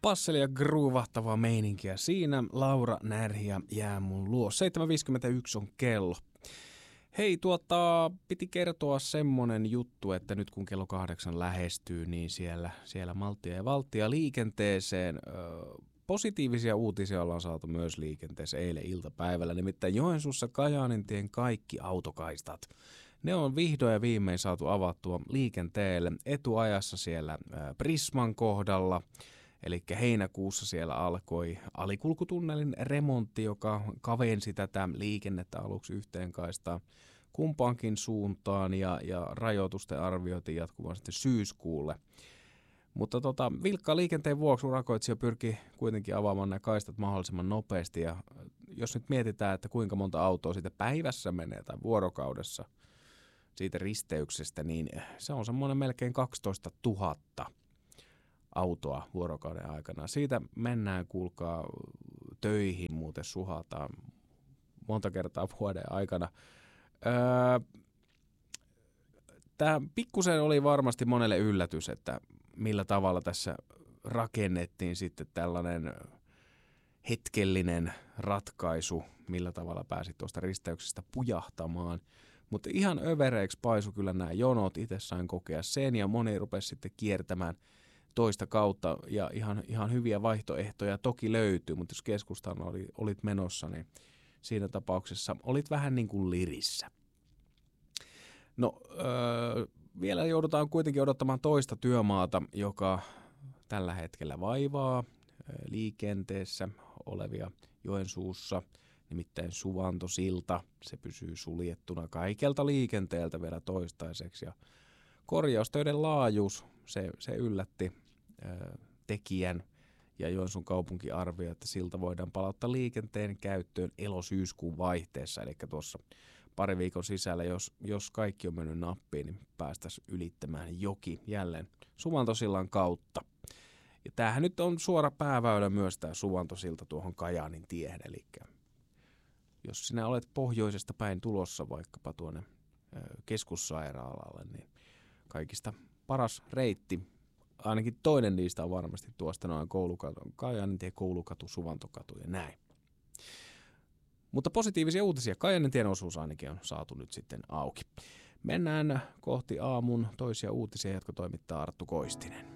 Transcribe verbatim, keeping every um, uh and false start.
Passeli ja gruuvahtavaa meininkiä siinä. Laura Närhiä jää mun luo. seitsemän viisikymmentäyksi on kello. Hei, tuota, piti kertoa semmonen juttu, että nyt kun kello kahdeksan lähestyy, niin siellä, siellä malttia ja valttia liikenteeseen. Ö, positiivisia uutisia ollaan saatu myös liikenteeseen eilen iltapäivällä. Nimittäin Joensuussa Kajaanintien kaikki autokaistat. Ne on vihdoin ja viimein saatu avattua liikenteelle etuajassa siellä ö, Prisman kohdalla. Eli heinäkuussa siellä alkoi alikulkutunnelin remontti, joka kavensi tätä liikennettä aluksi yhteen kaistaan kumpaankin suuntaan ja, ja rajoitusten arvioitiin jatkuvan sitten syyskuulle. Mutta tota, vilkkaan liikenteen vuoksi urakoitsija pyrki kuitenkin avaamaan nämä kaistat mahdollisimman nopeasti. Ja jos nyt mietitään, että kuinka monta autoa siitä päivässä menee tai vuorokaudessa siitä risteyksestä, niin se on semmoinen melkein kaksitoista tuhatta autoa vuorokauden aikana. Siitä mennään, kuulkaa, töihin muuten suhataan monta kertaa vuoden aikana. Öö, Tämä pikkusen oli varmasti monelle yllätys, että millä tavalla tässä rakennettiin sitten tällainen hetkellinen ratkaisu, millä tavalla pääsi tuosta risteyksestä pujahtamaan. Mutta ihan övereiksi paisu kyllä nämä jonot, itse sain kokea sen ja moni rupesi sitten kiertämään toista kautta ja ihan, ihan hyviä vaihtoehtoja toki löytyy, mutta jos keskustaan oli, olit menossa, niin siinä tapauksessa olit vähän niin kuin lirissä. No öö, vielä joudutaan kuitenkin odottamaan toista työmaata, joka tällä hetkellä vaivaa liikenteessä olevia Joensuussa, nimittäin Suvantosilta. Se pysyy suljettuna kaikelta liikenteeltä vielä toistaiseksi ja korjaustöiden laajuus, se, se yllätti ö, tekijän ja Joensuun kaupunki arvioi, että silta voidaan palauttaa liikenteen käyttöön elo-syyskuun vaihteessa, eli tuossa pari viikon sisällä, jos, jos kaikki on mennyt nappiin, niin päästäisiin ylittämään joki jälleen Suvantosillan kautta. Ja tämähän nyt on suora pääväylä myös tämä Suvantosilta tuohon Kajaanin tiehen, eli jos sinä olet pohjoisesta päin tulossa vaikkapa tuonne ö, keskussairaalalle, niin kaikista paras reitti, ainakin toinen niistä on varmasti tuosta noin koulukatu, Kajaanintie, Koulukatu, Suvantokatu ja näin. Mutta positiivisia uutisia, Kajaanintien osuus ainakin on saatu nyt sitten auki. Mennään kohti aamun toisia uutisia, jotka toimittaa Arttu Koistinen.